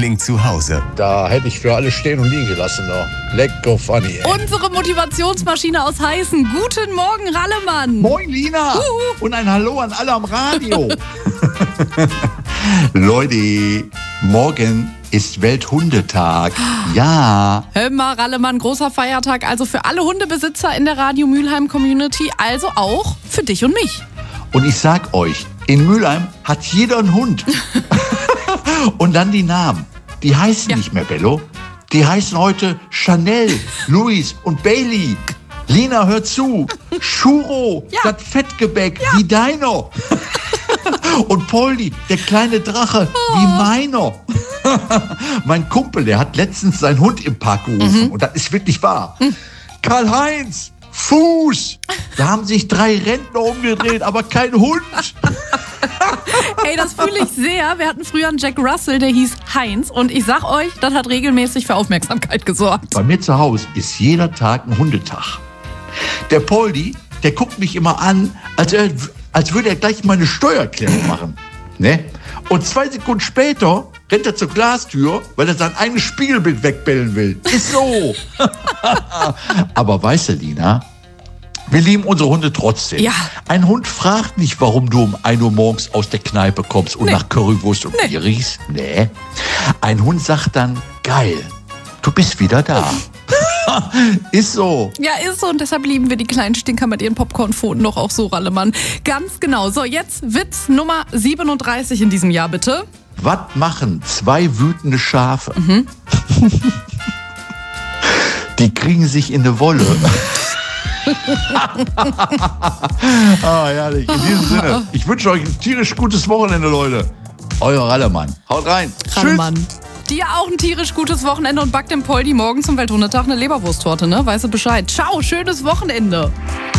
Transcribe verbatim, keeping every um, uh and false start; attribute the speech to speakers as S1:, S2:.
S1: klingt zu Hause.
S2: Da hätte ich für alle stehen und liegen gelassen. Doch. Lecko funny, ey.
S3: Unsere Motivationsmaschine aus Heißen. Guten Morgen, Rallemann.
S2: Moin, Lina.
S3: Uh.
S2: Und ein Hallo an alle am Radio. Leute, morgen ist Welthundetag. Ja.
S3: Hör mal, Rallemann, großer Feiertag. Also für alle Hundebesitzer in der Radio Mülheim Community. Also auch für dich und mich.
S2: Und ich sag euch, in Mülheim hat jeder einen Hund. Und dann die Namen. Die heißen
S3: Ja.
S2: nicht mehr Bello. Die heißen heute Chanel, Louis und Bailey. Lina, hör zu. Churro,
S3: Ja.
S2: das Fettgebäck, wie deiner. Und Poldi, der kleine Drache, wie meiner. Mein Kumpel, der hat letztens seinen Hund im Park gerufen. Und das ist wirklich wahr. Karl-Heinz, Fuß. Da haben sich drei Rentner umgedreht, aber kein Hund.
S3: Ey, das fühle ich sehr. Wir hatten früher einen Jack Russell, der hieß Heinz. Und ich sag euch, das hat regelmäßig für Aufmerksamkeit gesorgt.
S2: Bei mir zu Hause ist jeder Tag ein Hundetag. Der Poldi, der guckt mich immer an, als, er, als würde er gleich meine Steuererklärung machen. Ne? Und zwei Sekunden später rennt er zur Glastür, weil er sein eigenes Spiegelbild wegbellen will. Ist so. Aber weißt du, Lina, wir lieben unsere Hunde trotzdem.
S3: Ja.
S2: Ein Hund fragt nicht, warum du um ein Uhr morgens aus der Kneipe kommst und
S3: Nee.
S2: nach Currywurst und
S3: Nee.
S2: Bier riechst. Nee. Ein Hund sagt dann, geil, du bist wieder da. Ist so.
S3: Ja, ist so. Und deshalb lieben wir die kleinen Stinker mit ihren Popcornpfoten doch auch so, Rallemann. Ganz genau. So, jetzt Witz Nummer siebenunddreißig in diesem Jahr, bitte.
S2: Was machen zwei wütende Schafe?
S3: Mhm.
S2: Die kriegen sich in eine Wolle. Ah, herrlich. In diesem Sinne, ich wünsche euch ein tierisch gutes Wochenende, Leute. Euer Rallemann. Haut rein.
S3: Rallemann. Dir auch ein tierisch gutes Wochenende und back dem Poldi morgen zum Welthundetag eine Leberwursttorte, ne? Weißt du Bescheid. Ciao, schönes Wochenende.